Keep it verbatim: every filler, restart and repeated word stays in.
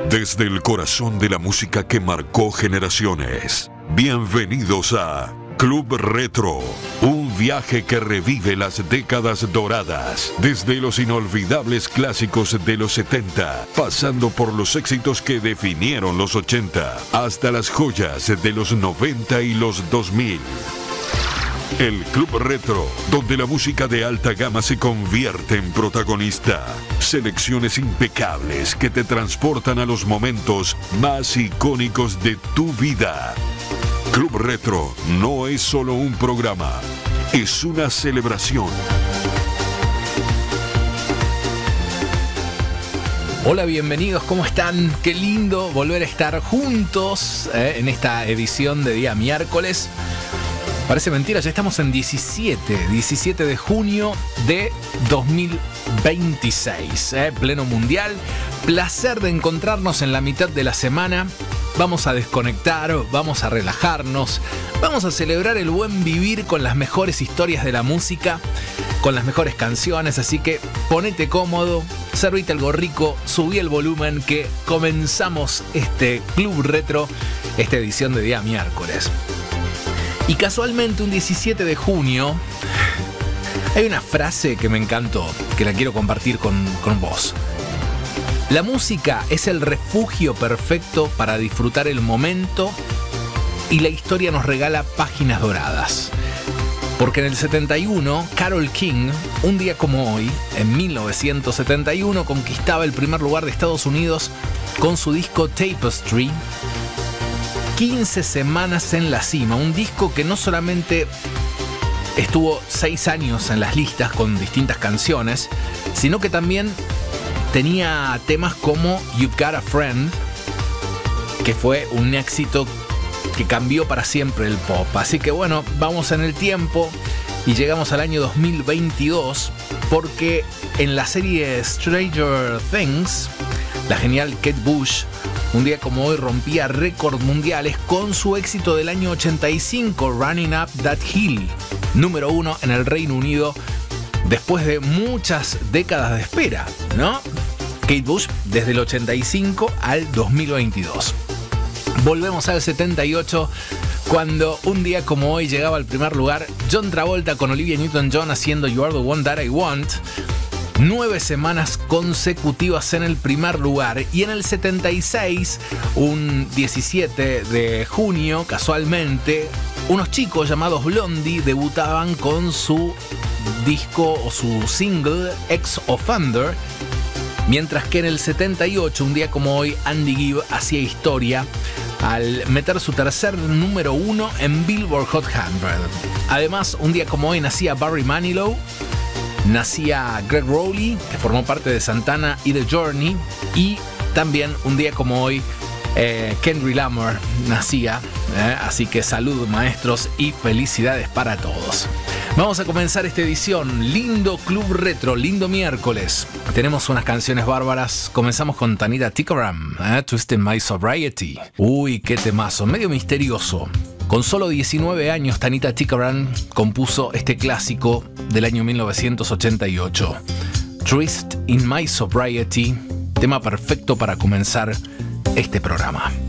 Desde el corazón de la música que marcó generaciones. Bienvenidos a Club Retro, un viaje que revive las décadas doradas, desde los inolvidables clásicos de los setenta, pasando por los éxitos que definieron los ochenta, hasta las joyas de los noventa y los dos mil. El Club Retro, donde la música de alta gama se convierte en protagonista. Selecciones impecables que te transportan a los momentos más icónicos de tu vida. Club Retro no es solo un programa, es una celebración. Hola, bienvenidos, ¿cómo están? Qué lindo volver a estar juntos eh, en esta edición de día miércoles. Parece mentira, ya estamos en diecisiete, diecisiete de junio de dos mil veintiséis, eh, pleno mundial. Placer de encontrarnos en la mitad de la semana. Vamos a desconectar, vamos a relajarnos, vamos a celebrar el buen vivir con las mejores historias de la música, con las mejores canciones, así que ponete cómodo, servite algo rico, subí el volumen que comenzamos este Club Retro, esta edición de día miércoles. Y casualmente un diecisiete de junio hay una frase que me encantó, que la quiero compartir con, con vos. La música es el refugio perfecto para disfrutar el momento y la historia nos regala páginas doradas. Porque en el setenta y uno, Carole King, un día como hoy, en mil novecientos setenta y uno, conquistaba el primer lugar de Estados Unidos con su disco Tapestry. quince semanas en la cima, un disco que no solamente estuvo seis años en las listas con distintas canciones, sino que también tenía temas como You've Got a Friend, que fue un éxito que cambió para siempre el pop. Así que bueno, vamos en el tiempo y llegamos al año dos mil veintidós, porque en la serie Stranger Things, la genial Kate Bush, un día como hoy rompía récords mundiales con su éxito del año ochenta y cinco, Running Up That Hill, número uno en el Reino Unido, después de muchas décadas de espera, ¿no? Kate Bush desde el ochenta y cinco al dos mil veintidós. Volvemos al setenta y ocho, cuando un día como hoy llegaba al primer lugar John Travolta con Olivia Newton-John haciendo You Are the One That I Want. Nueve semanas consecutivas en el primer lugar. Y en el setenta y seis, un diecisiete de junio, casualmente, unos chicos llamados Blondie debutaban con su disco o su single Ex Offender. Mientras que en el setenta y ocho, un día como hoy, Andy Gibb hacía historia al meter su tercer número uno en Billboard Hot cien. Además, un día como hoy nacía Barry Manilow. Nacía Greg Rowley, que formó parte de Santana y The Journey. Y también un día como hoy, eh, Kendrick Lamar nacía. Eh, así que salud, maestros, y felicidades para todos. Vamos a comenzar esta edición. Lindo Club Retro, lindo miércoles. Tenemos unas canciones bárbaras. Comenzamos con Tanita Tikaram, eh, Twisting My Sobriety. Uy, qué temazo, medio misterioso. Con solo diecinueve años, Tanita Tikaram compuso este clásico del año mil novecientos ochenta y ocho. Twist in My Sobriety, tema perfecto para comenzar este programa.